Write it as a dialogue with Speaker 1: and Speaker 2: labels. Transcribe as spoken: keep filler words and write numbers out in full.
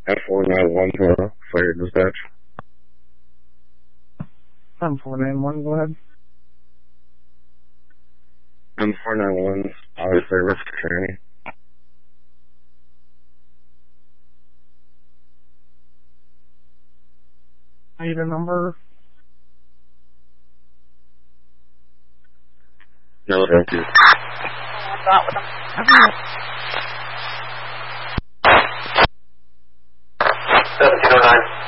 Speaker 1: F four nine one to fire dispatch.
Speaker 2: M four nine one, go ahead.
Speaker 1: M four nine one, auto service, Kearney.
Speaker 2: Need a number?
Speaker 1: No, thank you.
Speaker 3: seventeen oh nine.